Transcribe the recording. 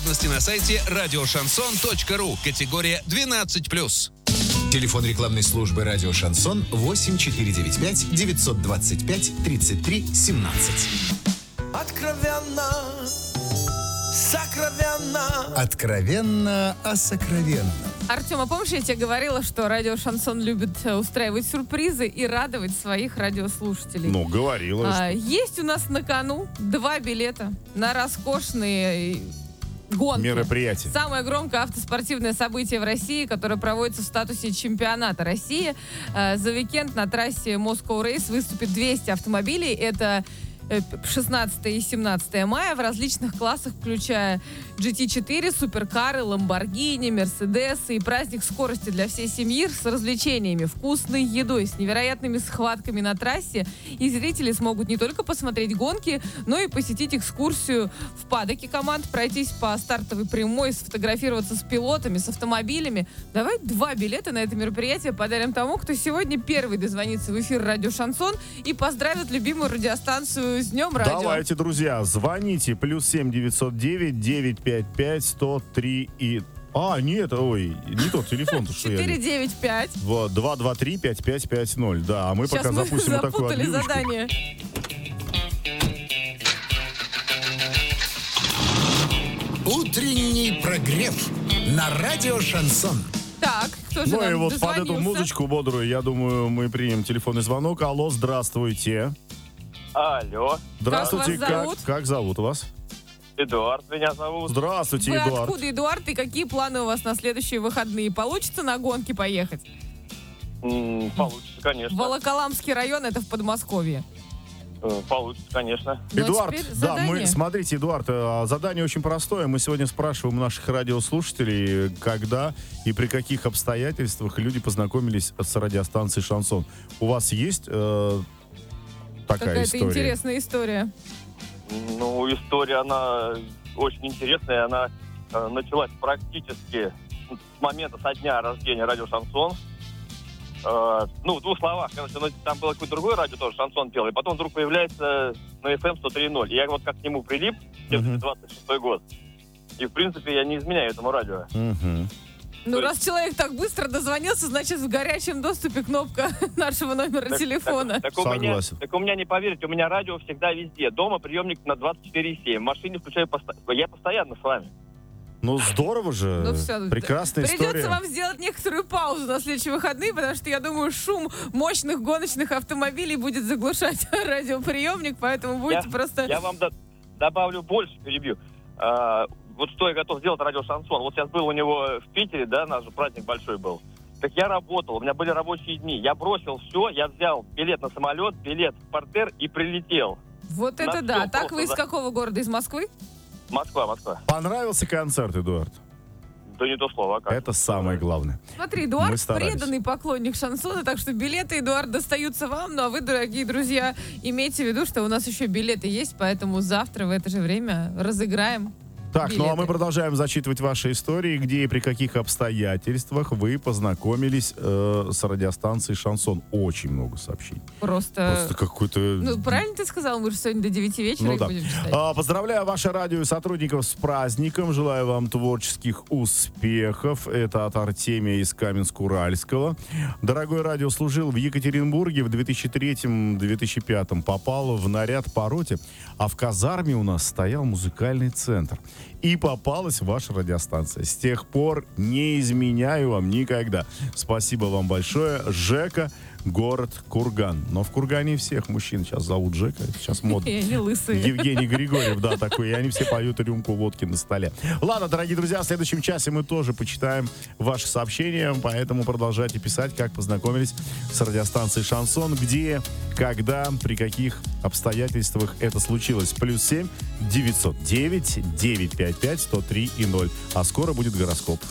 Подробности на сайте радиошансон.ру. Категория 12+. Телефон рекламной службы «Радио Шансон» 8495 925 33 17. Откровенно, сокровенно. Откровенно о сокровенном. Артем, а помнишь, я тебе говорила, что радио «Шансон» любит устраивать сюрпризы и радовать своих радиослушателей? Ну, говорила. Есть у нас на кону 2 билета на роскошные гонки. Мероприятие. Самое громкое автоспортивное событие в России, которое проводится в статусе чемпионата России. За уикенд на трассе Moscow Race выступит 200 автомобилей. Это 16 и 17 мая в различных классах, включая GT4, суперкары, Lamborghini, Мерседесы и праздник скорости для всей семьи с развлечениями, вкусной едой, с невероятными схватками на трассе. И зрители смогут не только посмотреть гонки, но и посетить экскурсию в паддоке команд, пройтись по стартовой прямой, сфотографироваться с пилотами, с автомобилями. Давай 2 билета на это мероприятие подарим тому, кто сегодня первый дозвонится в эфир «Радио Шансон» и поздравит любимую радиостанцию с Днем Радио. Давайте, друзья, звоните. +7 909 955 103 и... нет, не тот телефон. 495. Вот, 223 5550. Да, а мы сейчас пока запустим вот такую запутали отбивочку. задание. Утренний прогрев на «Радио Шансон». Так, кто же Ну и нам вот под эту дозвонился? музычку бодрую, я думаю, мы примем телефонный звонок. Алло, здравствуйте. Алло, Здравствуйте, Как вас зовут? как зовут вас? Эдуард меня зовут. Здравствуйте, Вы Эдуард. откуда, Эдуард, и какие планы у вас на следующие выходные? Получится на гонки поехать? Получится, конечно. Волоколамский район, это в Подмосковье. Получится, конечно. Ну, а Эдуард, теперь да, задание. смотрите, Эдуард, задание очень простое. Мы сегодня спрашиваем наших радиослушателей, когда и при каких обстоятельствах люди познакомились с радиостанцией «Шансон». У вас есть такая Какая-то история? интересная история. Ну, история, она очень интересная. Она началась практически с момента, со дня рождения радио «Шансон». В 2 словах. Короче, там было какое-то другое радио, тоже «Шансон» пел. И потом вдруг появляется на FM 103.0. И я вот как к нему прилип, 26-й год. И, в принципе, я не изменяю этому радио. Ну, раз человек так быстро дозвонился, значит, в горячем доступе кнопка нашего номера телефона. Так Согласен. у меня, не поверите, у меня радио всегда везде. Дома приемник на 24,7. В машине включаю постоянно. Я постоянно с вами. Ну, здорово же. Ну, все. Прекрасная Придется история. вам сделать некоторую паузу на следующие выходные, потому что, я думаю, шум мощных гоночных автомобилей будет заглушать радиоприемник, поэтому будете просто... Я вам добавлю больше, перебью. Вот что я готов сделать радио «Шансон». Вот сейчас был у него в Питере, да, наш же праздник большой был. Так я работал, у меня были рабочие дни. Я бросил все, я взял билет на самолет, билет в портерь и прилетел. Вот это На да. всё Так вы из просто, какого города? Из Москвы? Москва. Понравился концерт, Эдуард? Да не то слово, а как? Это самое главное. Смотри, Мы Эдуард старались. преданный поклонник шансона, так что билеты, Эдуард, достаются вам. Ну а вы, дорогие друзья, имейте в виду, что у нас еще билеты есть, поэтому завтра в это же время разыграем. Так, ну а мы билеты. продолжаем зачитывать ваши истории, где и при каких обстоятельствах вы познакомились с радиостанцией «Шансон». Очень много сообщений. Просто какой-то... Ну, правильно ты сказал, мы же сегодня до 9 вечера их будем читать. Поздравляю ваше радио и сотрудников с праздником. Желаю вам творческих успехов. Это от Артемия из Каменск-Уральского. Дорогой радио, служил в Екатеринбурге в 2003-2005. Попал в наряд по роте, а в казарме у нас стоял музыкальный центр. И попалась ваша радиостанция. С тех пор не изменяю вам никогда. Спасибо вам большое. Жека, город Курган. Но в Кургане всех мужчин сейчас зовут Жека. Это сейчас модно. И они лысые. Евгений Григорьев, да, такой. И они все поют рюмку водки на столе. Ладно, дорогие друзья, в следующем часе мы тоже почитаем ваши сообщения. Поэтому продолжайте писать, как познакомились с радиостанцией «Шансон», где, когда, при каких обстоятельствах это случилось. +7 909 955 103 и 0. А скоро будет гороскоп.